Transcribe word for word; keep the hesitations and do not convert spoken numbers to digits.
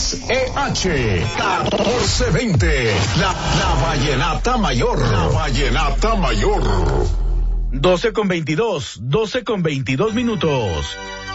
X E H catorce veinte. La, la Vallenata Mayor. La Vallenata Mayor. doce con veintidós, doce con veintidós minutos.